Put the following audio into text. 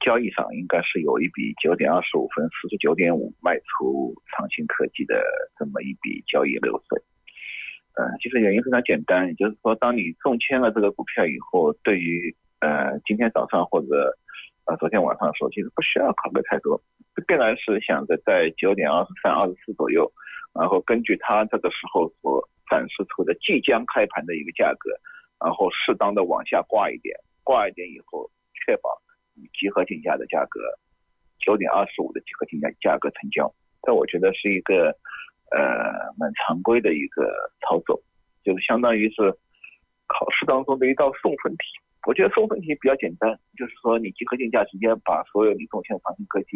交易上应该是有一笔9点25分49.5卖出长兴科技的这么一笔交易流水。其实原因非常简单，也就是说，当你中签了这个股票以后，对于今天早上或者昨天晚上的时候，其实不需要考虑太多，必然是想着在9点23、24左右，然后根据它这个时候所展示出的即将开盘的一个价格，然后适当的往下挂一点以后，确保以集合竞价的价格9.25的集合竞价格成交。这我觉得是一个蛮常规的一个操作，就是相当于是考试当中的一道送分题。我觉得送分题比较简单，就是说你集合竞价直接把所有你中签的长兴科技